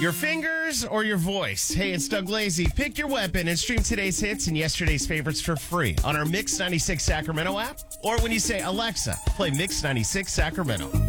Your fingers or your voice? Hey, it's Doug Lazy. Pick your weapon and stream today's hits and yesterday's favorites for free on our Mix 96 Sacramento app, or when you say, Alexa, play Mix 96 Sacramento.